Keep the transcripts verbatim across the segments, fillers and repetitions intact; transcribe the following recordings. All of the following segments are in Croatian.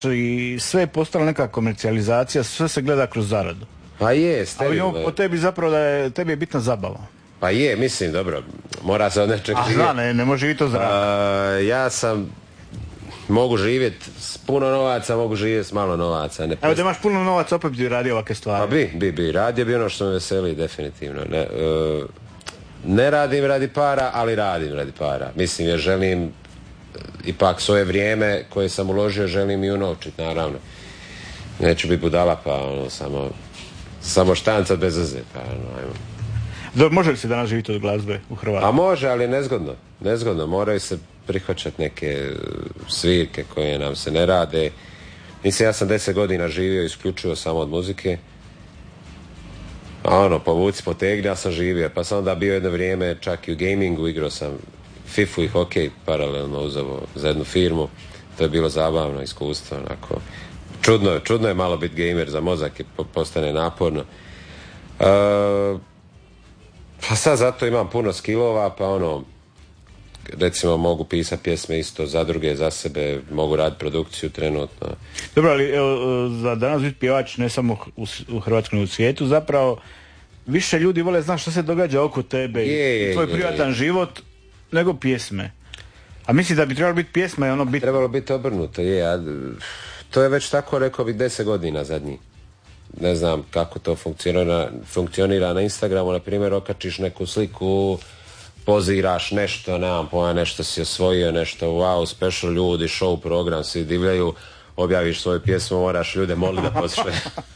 i sve je postala neka komercijalizacija, sve se gleda kroz zaradu. Pa je, ali on po tebi zapravo da je, tebi je bitna zabava. Pa je, mislim, dobro, mora se od nečeg živjeti. A zna, ne, ne može živjeti od zraka. Ja sam, mogu živjeti s puno novaca, mogu živjeti s malo novaca. Ne Evo da imaš puno novaca, opet bi radio ovakve stvari. Pa bi, bi, bi, radio bi ono što me veseli, definitivno. Ne, uh, ne radim radi para, ali radim radi para. Mislim, jer želim, ipak svoje vrijeme koje sam uložio, želim i unovčiti, naravno. Neću biti budala, pa ono, samo, samo štancat bez veze, pa ono, ajmo. Dobro, može li se danas živjeti od glazbe u Hrvatskoj? A može, ali nezgodno. Nezgodno, moraju se prihvaćati neke svirke koje nam se ne rade. Mislim, ja sam deset godina živio isključivo samo od muzike. A ono, povuci, potegni, ja sam živio. Pa sam onda bio jedno vrijeme čak i u gamingu, igrao sam fifu i hokej paralelno uz ovo za jednu firmu. To je bilo zabavno iskustvo, onako. Čudno, čudno je malo biti gamer, za mozak i postane naporno. Uh, pa sad zato imam puno skillova, pa ono, recimo mogu pisati pjesme isto za druge, za sebe, mogu raditi produkciju trenutno. Dobro, ali evo, za danas biti pjevač ne samo u, u Hrvatskoj, nego u svijetu, zapravo više ljudi vole znati što se događa oko tebe je, i tvoj je, privatan je. život nego pjesme. A mislim da bi trebalo biti pjesma i ono biti... Trebalo biti obrnuto, je. A, to je već tako, rekao bih, deset godina zadnji. Ne znam kako to funkcionira, funkcionira na Instagramu, na primjer, okačiš neku sliku, poziraš nešto, nemam pojma, nešto si osvojio, nešto wow, special ljudi, show program, svi divljaju, objaviš svoju pjesmu, moraš ljude moliti da poslušaju.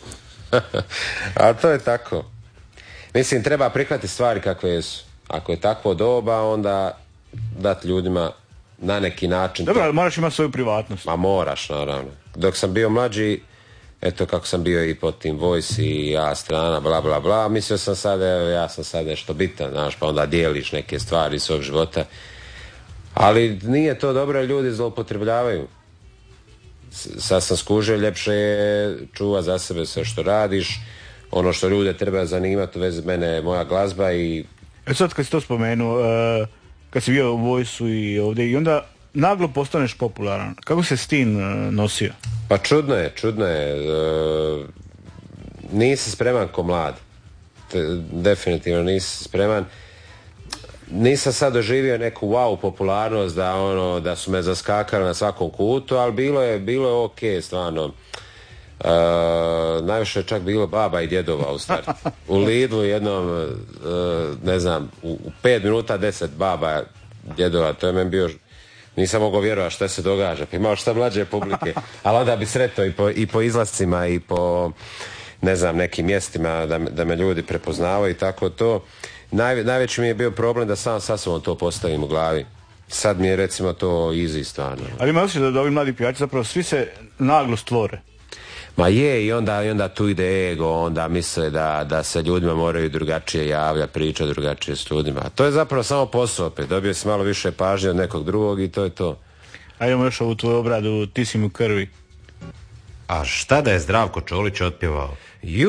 A to je tako. Mislim, treba prihvatiti stvari kakve jesu. Ako je takvo doba, onda dati ljudima na neki način... Dobro, ali moraš imati svoju privatnost. Ma moraš, naravno. Dok sam bio mlađi, eto kako sam bio i pod tim Voice i ja strana, bla bla bla, mislio sam sad, evo, ja sam sad nešto bitan, znaš, pa onda dijeliš neke stvari iz svog života. Ali nije to dobro, ljudi zloupotrebljavaju. Sad sam skužio, ljepše je čuva za sebe sve što radiš, ono što ljude treba zanimati u vezi mene je moja glazba i... E sad kad si to spomenuo, uh, kad si bio u Voice-u i ovdje i onda naglo postaneš popularan, kako se s tim uh, nosio? Pa čudno je, čudno je. E, nisi spreman ko mlad. Te, definitivno nisi spreman. Nisam sad doživio neku wow popularnost da ono da su me zaskakali na svakom kutu, ali bilo je, bilo je ok, stvarno. E, najviše je čak bilo baba i djedova u startu. U Lidlu jednom, e, ne znam, u, u pet minuta deset baba djedova, to je meni bio... Nisam mogao vjerovati šta se događa, pa imao šta mlađe publike, ali onda bi sretao i po, i po izlascima i po, ne znam, nekim mjestima da, da me ljudi prepoznavaju i tako to. Naj, najveći mi je bio problem da sam sa sobom to postavim u glavi. Sad mi je recimo to easy stvarno. Ali ima osjećaj da ovi mladi pjevači zapravo svi se naglo stvore. Ma je, i onda, i onda tu ide ego, onda misle da, da se ljudima moraju drugačije javlja, priča drugačije s ljudima. A to je zapravo samo posao opet, dobio si malo više pažnje od nekog drugog i to je to. A imamo još ovu tvoju obradu, Ti si mi u krvi. A šta da je Zdravko Čolić otpjevao?